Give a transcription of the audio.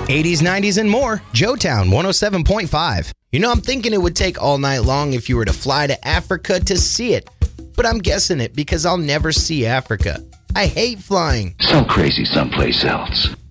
80s, 90s, and more. Joetown 107.5. You know, I'm thinking it would take all night long if you were to fly to Africa to see it. But I'm guessing it because I'll never see Africa. I hate flying. So crazy someplace else.